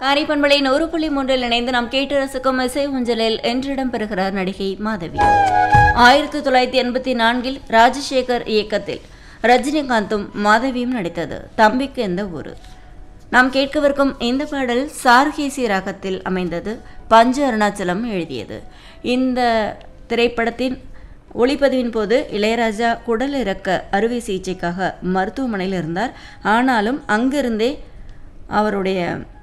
காரைப்பண்பளை 100.3 இணைந்து நாம் கேட்டு ரசிக்கும் இசை ஊஞ்சலில் என்று இடம்பெறுகிறார் நடிகை மாதவி. 1984 ராஜசேகர் இயக்கத்தில் ரஜினிகாந்தும் மாதவியும் நடித்தது தம்பிக்கு எந்த ஊரு. நாம் கேட்கவிருக்கும் இந்த பாடல் சார்கேசி ராகத்தில் அமைந்தது. பஞ்சு அருணாச்சலம் எழுதியது. இந்த திரைப்படத்தின் ஒளிப்பதிவின் போது இளையராஜா குடல் இறக்க அறுவை சிகிச்சைக்காக மருத்துவமனையில் இருந்தார். ஆனாலும் அங்கிருந்தே அவருடைய